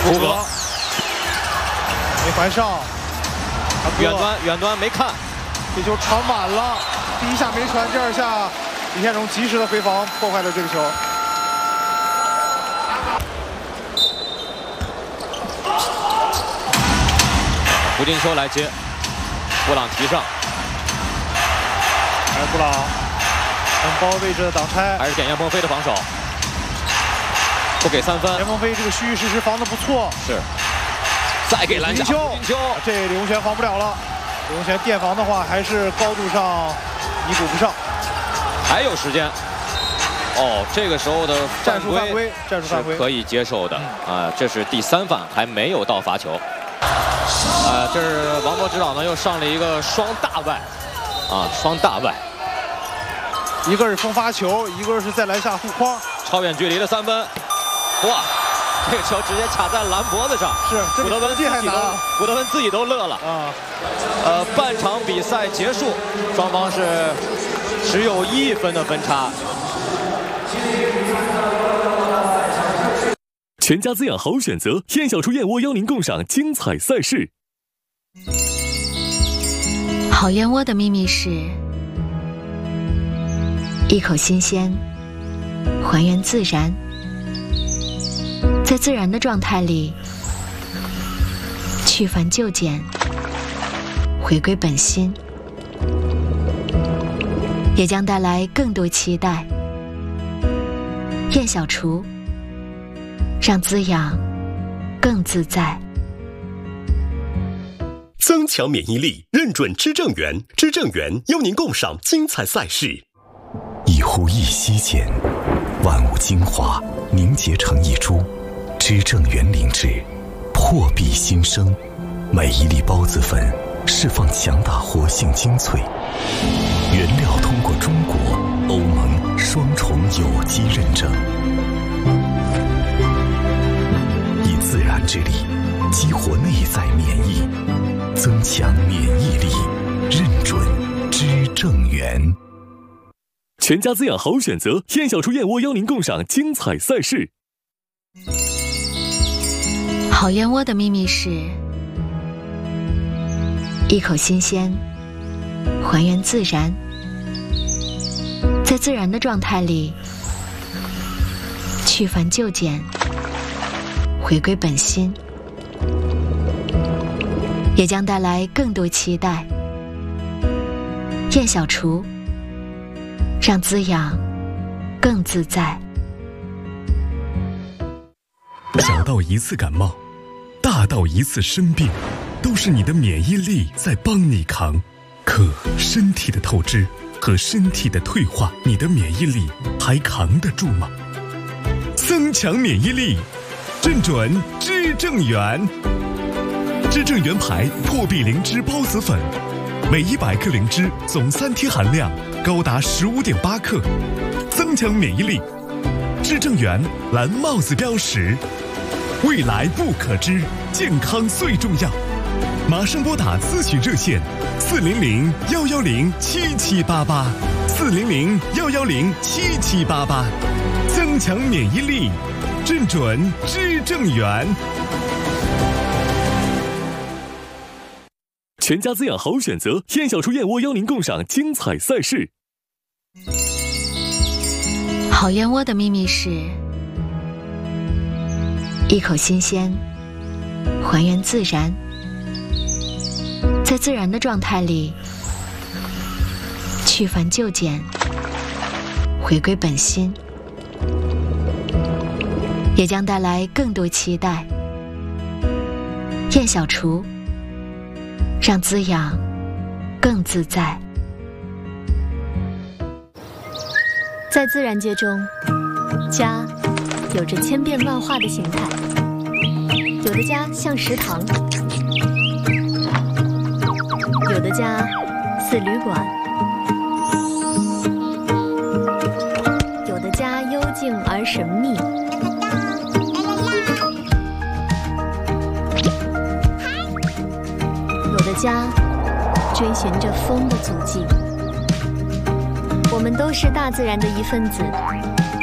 胡格没怀上， 远端没看， 这球传晚了，第一下没传，第二下李宪荣及时的回防，破坏了这个球。 胡金秋来接，布朗提上， 还是布朗很高位置的挡拆， 还是点严鹏飞的防守，不给3分。 严鹏飞这个虚实施防的不错， 是，再给篮下，胡金秋， 这李洪权防不了了。李洪权垫防的话，还是高度上弥补不上。 还有时间。哦，这个时候的战术犯规是可以接受的啊，这是第3犯，还没有到罚球。这是王博指导呢，又上了一个双大外，双大外， 一个是封发球，一个是在篮下护框， 超远距离的3分，哇，这个球直接卡在篮脖子上， 是， 古德文自己都乐了啊。 半场比赛结束，双方是只有1分的分差。 全家滋养好选择，燕小厨燕窝邀您共赏精彩赛事。 好燕窝的秘密是一口新鲜，还原自然，在自然的状态里去繁就简，回归本心，也将带来更多期待。燕小厨，让滋养更自在。 增强免疫力，认准知正源，知正源邀您共赏精彩赛事。 一呼一吸间，万物精华凝结成一株，知正源灵芝，破壁新生。每一粒孢子粉释放强大活性精粹，原料通过中国、欧盟双重有机认证，以自然之力激活内在免疫，增强免疫力，认准知正源。 全家滋养好选择，燕小厨燕窝邀您共赏精彩赛事。 好燕窝的秘密是一口新鲜，还原自然，在自然的状态里去繁就简，回归本心，也将带来更多期待。燕小厨，让滋养更自在。 小到一次感冒，大到一次生病，都是你的免疫力在帮你扛。可身体的透支和身体的退化，你的免疫力还扛得住吗？增强免疫力，认准知正源。知正源牌破壁灵芝孢子粉，每100克灵芝总3天含量高达15.8克，增强免疫力。知正源蓝帽子标识，未来不可知，健康最重要。马上拨打咨询热线400-110-7788，400-110-7788，增强免疫力，认准知正源。 全家滋养好选择，燕小厨燕窝邀您共赏精彩赛事。 好燕窝的秘密是一口新鲜，还原自然，在自然的状态里去繁就简，回归本心，也将带来更多期待。燕小厨，让滋养更自在。 在自然界中，家有着千变万化的形态，有的家像食堂，有的家似旅馆，有的家幽静而神秘，有的家追寻着风的足迹。我们都是大自然的一份子，